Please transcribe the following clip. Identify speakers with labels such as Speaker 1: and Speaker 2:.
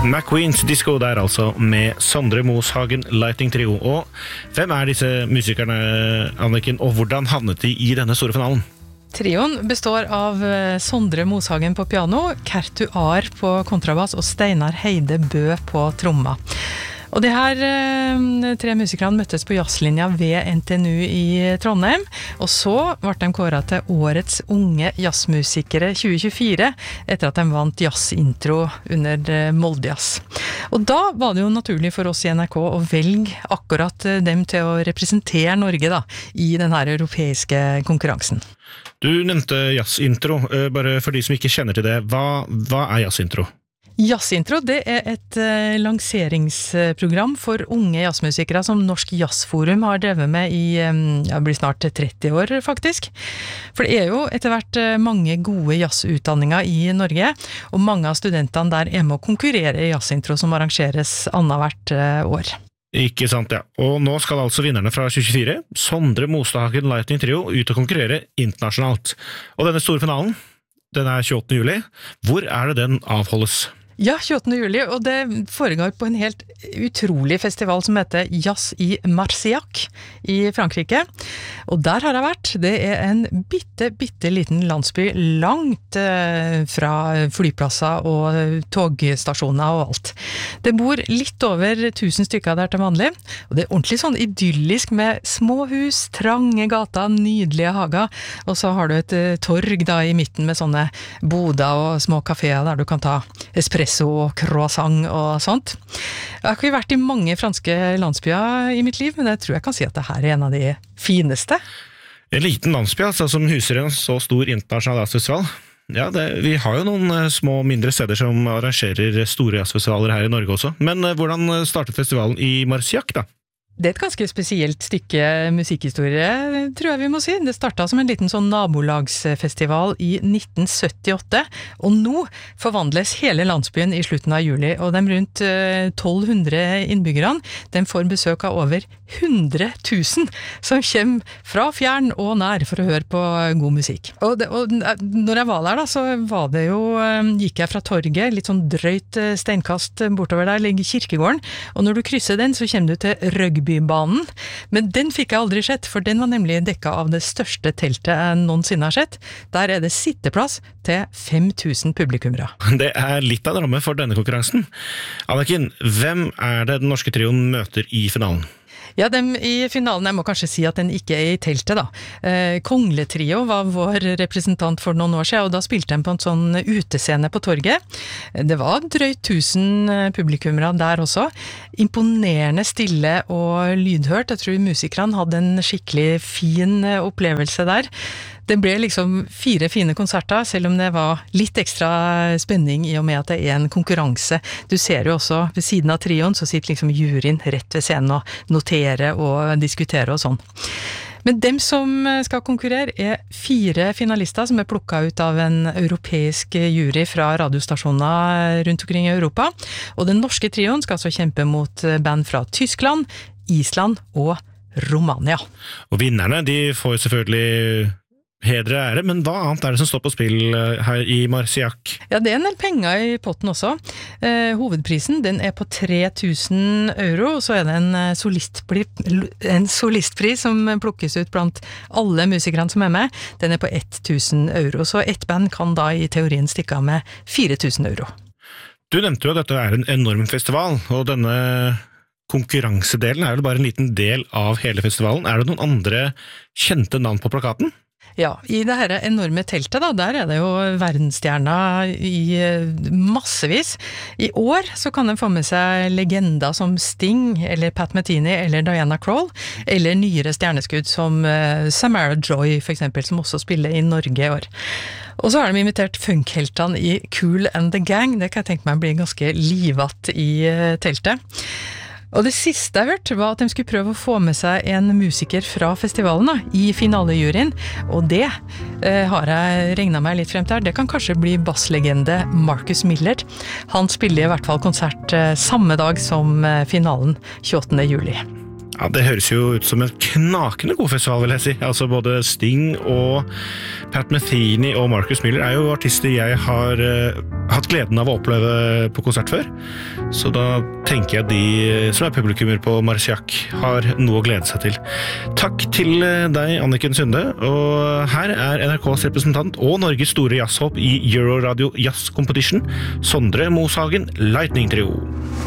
Speaker 1: McQueen's Disco der altså, med Sondre Moshagen Lighting Trio. Og hvem disse musikerne, Anniken, og hvordan havnet de i denne store finalen?
Speaker 2: Trioen består av Sondre Moshagen på piano, Kertu Ahr på kontrabass og Steinar Heide Bø på tromma. Og de her tre musikerne møttes på jazzlinja ved NTNU i Trondheim, og så ble de kåret til årets unge jazzmusikere 2024, etter at de vant jazzintro under Moldejazz. Og da var det jo naturlig for oss i NRK å velge akkurat dem til å representere Norge da, i den her europeiske konkurransen.
Speaker 1: Du nevnte jazzintro, bare for de som ikke kjenner til det. Hva jazzintro?
Speaker 2: Jazzintro, det et lanseringsprogram for unge jazzmusikere som Norsk Jazzforum har drevet med i, blir snart 30 år faktisk. For det jo etter hvert mange gode jazzutdanninger i Norge, og mange av studentene der med å konkurrere i jazzintro som arrangeres annethvert år.
Speaker 1: Ikke sant, ja. Og nå skal altså vinnerne fra 2024, Sondre Moshagen Lighting Trio, ut og konkurrere internasjonalt. Og denne store finalen, den 28. juli. Hvor det den avholdes?
Speaker 2: Ja, 28. juli, og det foregår på en helt utrolig festival som heter Jazz i Marcillac i Frankrike. Og der har jeg vært. Det en bitte liten landsby langt fra flyplasser og togstasjoner og alt. Det bor litt over 1000 stykker der til vanlig, og det ordentlig sånn idyllisk med små hus, trange gater, nydelige hager, og så har du et torg da i midten med sånne boder og små kaféer der du kan ta espresso og croissant og sånt. Jeg har ikke vært i mange franske landsbyer i mitt liv, men jeg tror jeg kan si at det her en av de fineste.
Speaker 1: En liten landsby altså, som huser en så stor internasjonal jazzfestival. Ja, vi har jo noen små, mindre steder som arrangerer store jazzfestivaler her i Norge også. Men hvordan startet festivalen i Marcillac da? Det
Speaker 2: et ganske spesielt stykke musikkhistorie, tror jeg vi må si. Det startet som en liten sånn nabolagsfestival i 1978, og nå forvandles hele landsbyen i slutten av juli, og de rundt 1200 innbyggerne, de får besøk av over 100 000 som kommer fra fjern og nær for å høre på god musikk. Og når jeg var der da, så var det jo, gikk jeg fra torget, litt sånn drøyt steinkast bortover der, ligger kirkegården, og når du krysser den, så kommer du til rugbybanen, men den fikk jeg aldri sett, for den var nemlig dekket av det største teltet jeg noensinne har sett. Der det sitteplass til 5000 publikummere.
Speaker 1: Det litt av en ramme for denne konkurransen. Anniken, hvem det den norske trioen møter i finalen?
Speaker 2: Ja, dem i finalen, jeg må kanskje si at den ikke i teltet da. Kongletrio var vår representant for noen år siden, og da spilte de på en sånn utescene på torget. Det var drøyt 1000 publikummere der også. Imponerende stille og lydhørt. Jeg tror musikerne hadde en skikkelig fin opplevelse der. Det ble liksom 4 fine konserter, selv om det var litt ekstra spenning i og med at det en konkurranse. Du ser jo også, ved siden av trioen, så sitter liksom juryen rett ved scenen og noterer og diskuterer og sånn. Men dem som skal konkurrere 4 finalister som plukket ut av en europeisk jury fra radiostasjoner rundt omkring i Europa. Og den norske trioen skal altså kjempe mot band fra Tyskland, Island og Romania.
Speaker 1: Og vinnerne, de får selvfølgelig hedre og ære, men hva annet det som står på spill her i Marcillac?
Speaker 2: Ja, det en del penger i potten også. Hovedprisen, den på 3000 euro, og så det en solistpris som plukkes ut blant alle musikerne som med. Den på 1000 euro, så ett band kan da i teorien stikke av med 4000 euro.
Speaker 1: Du nevnte jo at dette en enorm festival, og denne konkurransedelen vel bare en liten del av hele festivalen. Det noen andre kjente navn på plakaten?
Speaker 2: Ja, i det her enorme teltet da, der det jo verdensstjerner i massevis. I år så kan de få med seg legender som Sting, eller Pat Metheny, eller Diana Krall, eller nyere stjerneskudd som Samara Joy, for eksempel, som også spiller i Norge i år. Og så har de invitert funkheltene i Kool and the Gang. Det kan jeg tenke meg blir ganske livatt i teltet. Og det siste jeg hørte var at de skulle prøve å få med seg en musiker fra festivalen da, i finalejuryen, og det har jeg regnet meg litt frem til. Det kan kanskje bli basslegende Marcus Miller. Han spiller i hvert fall konsert samme dag som finalen 28. juli.
Speaker 1: Ja, det høres jo ut som en knakende god festival, vil jeg si. Altså både Sting og Pat Metheny og Marcus Miller er jo artister jeg har hatt gleden av å oppleve på konsert før. Så da tenker jeg de som er publikummer på Marciac har noe å glede seg til. Takk til deg, Anniken Sunde, og her er NRKs representant og Norges store jazzhopp i Euroradio Jazz Competition, Sondre Moshagen, Lightning Trio.